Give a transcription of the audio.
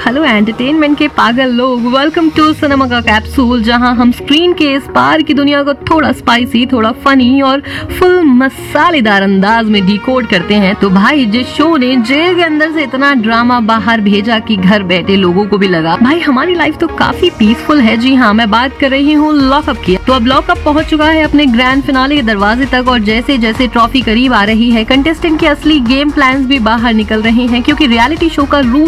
Hello entertainment के पागल लोग, वेलकम टू सिनेमा का कैप्सूल, जहां हम स्क्रीन के इस पार की दुनिया को थोड़ा स्पाइसी, थोड़ा फनी और फुल मसालेदार अंदाज में डिकोड करते हैं। तो भाई, जिस शो ने जेल के अंदर से इतना ड्रामा बाहर भेजा कि घर बैठे लोगों को भी लगा भाई हमारी लाइफ तो काफी पीसफुल है। जी हाँ, मैं बात कर रही हूँ लॉकअप की। तो अब लॉकअप पहुंच चुका है अपने ग्रैंड फिनाले के दरवाजे तक, और जैसे जैसे ट्रॉफी करीब आ रही है, कंटेस्टेंट के असली गेम प्लान्स भी बाहर निकल रहे हैं, क्योंकि रियलिटी शो का रूल